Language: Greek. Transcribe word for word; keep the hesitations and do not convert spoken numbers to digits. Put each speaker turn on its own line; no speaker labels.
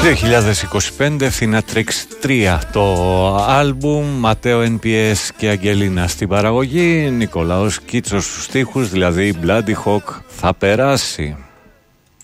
δύο χιλιάδες είκοσι πέντε, Thinatrix τρία το άλμπουμ, Ματέο εν πι ες και Αγγελίνα στην παραγωγή, Νικολάος Κίτσος στους στίχους, δηλαδή Bloody Hawk θα περάσει.